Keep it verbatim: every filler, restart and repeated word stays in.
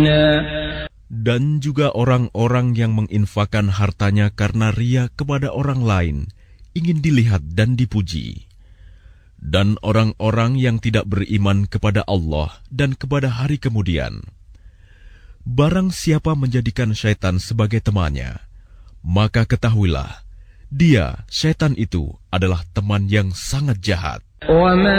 Dan juga orang-orang yang menginfakkan hartanya karena ria kepada orang lain, ingin dilihat dan dipuji. Dan orang-orang yang tidak beriman kepada Allah dan kepada hari kemudian. Barang siapa menjadikan syaitan sebagai temannya, maka ketahuilah, dia, syaitan itu, adalah teman yang sangat jahat.